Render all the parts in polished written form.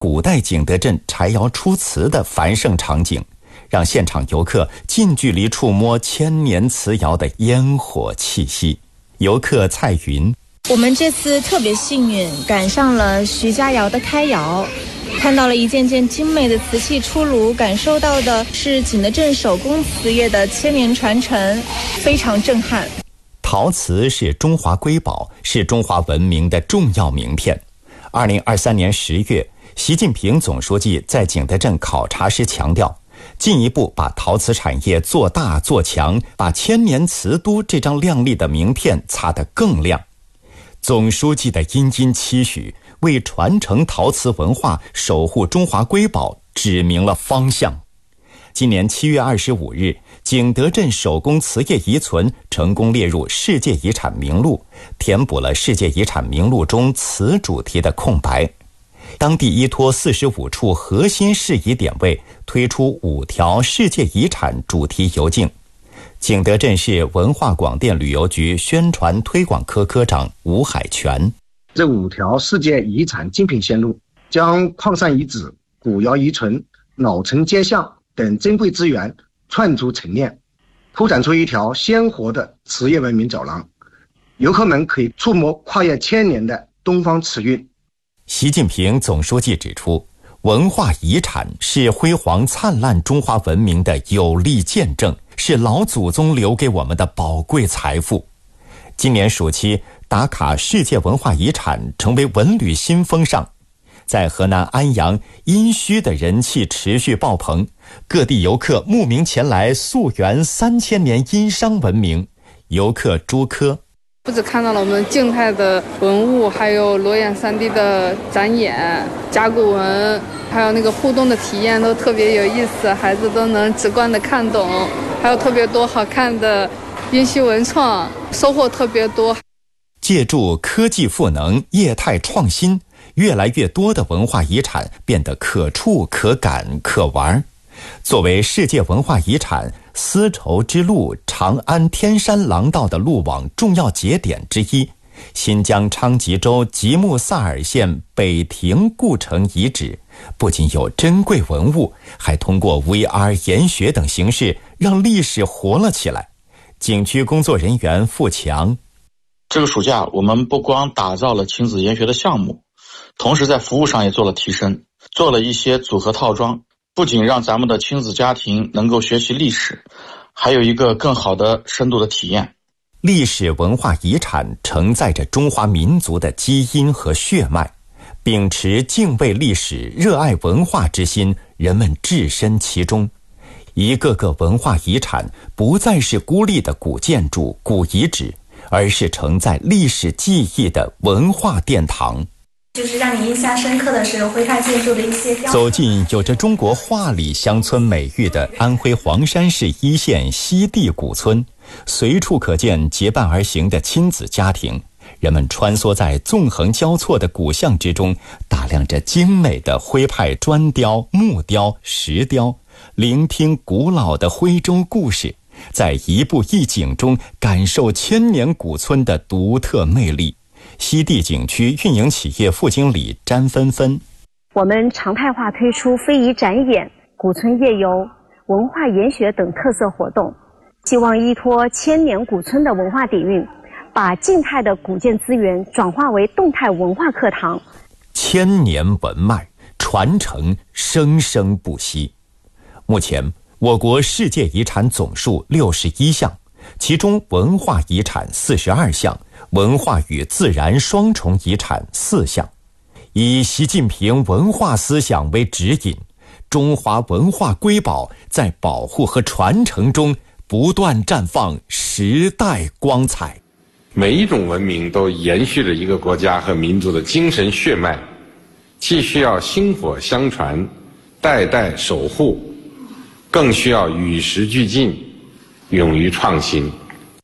古代景德镇柴窑出瓷的繁盛场景，让现场游客近距离触摸千年瓷窑的烟火气息。游客蔡云： 我们这次特别幸运，赶上了徐家窑的开窑，看到了一件件精美的瓷器出炉，感受到的是景德镇手工瓷业的千年传承，非常震撼。 陶瓷是中华瑰宝，是中华文明的重要名片。2023年10月，习近平总书记在景德镇考察时强调，进一步把陶瓷产业做大做强，把千年瓷都这张亮丽的名片擦得更亮。总书记的殷殷期许，为传承陶瓷文化、守护中华瑰宝指明了方向。今年7月25日，景德镇手工瓷业遗存成功列入世界遗产名录，填补了世界遗产名录中瓷主题的空白。当地依托45处核心适宜点位，推出5条世界遗产主题游径。景德镇市文化广电旅游局宣传推广科科长吴海泉： 这5条世界遗产精品线路，将矿山遗址、古窑遗存、老城街巷等珍贵资源串出陈列，铺展出一条鲜活的瓷业文明走廊，游客们可以触摸跨越千年的东方瓷韵。 习近平总书记指出，文化遗产是辉煌灿烂中华文明的有力见证，是老祖宗留给我们的宝贵财富。今年暑期打卡世界文化遗产成为文旅新风尚，在河南安阳，殷墟的人气持续爆棚，各地游客慕名前来溯源3000年殷商文明。游客朱科： 不只看到了我们静态的文物，还有裸眼3D 的展演、甲骨文，还有那个互动的体验都特别有意思，孩子都能直观的看懂，还有特别多好看的殷墟文创，收获特别多。 借助科技赋能、业态创新，越来越多的文化遗产变得可触、可感、可玩。作为世界文化遗产丝绸之路长安天山廊道的路网重要节点之一，新疆昌吉州吉木萨尔县北亭故城遗址不仅有珍贵文物，还通过 VR 研学等形式让历史活了起来。景区工作人员付强： 这个暑假我们不光打造了亲子研学的项目，同时在服务上也做了提升，做了一些组合套装，不仅让咱们的亲子家庭能够学习历史，还有一个更好的深度的体验。 历史文化遗产承载着中华民族的基因和血脉，秉持敬畏历史、热爱文化之心，人们置身其中。一个个文化遗产不再是孤立的古建筑、古遗址，而是承载历史记忆的文化殿堂。 就是让你印象深刻的是徽派建筑的一些走进有着中国画里乡村美誉的安徽黄山市一线西递古村，随处可见结伴而行的亲子家庭，人们穿梭在纵横交错的古巷之中，打量着精美的徽派砖雕、木雕、石雕，聆听古老的徽州故事，在一步一景中感受千年古村的独特魅力。西递景区运营企业副经理詹芬芬： 我们常态化推出非遗展演、古村夜游、文化研学等特色活动，希望依托千年古村的文化底蕴，把静态的古建资源转化为动态文化课堂。 千年文脉传承生生不息。目前我国世界遗产总数61项，其中文化遗产42项，文化与自然双重遗产4项。以习近平文化思想为指引，中华文化瑰宝在保护和传承中不断绽放时代光彩。 每一种文明都延续着一个国家和民族的精神血脉，既需要薪火相传、代代守护，更需要与时俱进、勇于创新。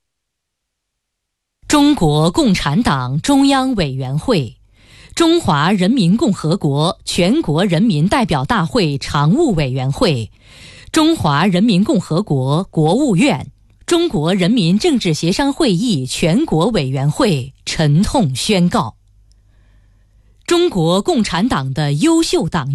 中国共产党中央委员会、中华人民共和国全国人民代表大会常务委员会、中华人民共和国国务院、中国人民政治协商会议全国委员会沉痛宣告： 中国共产党的优秀党员。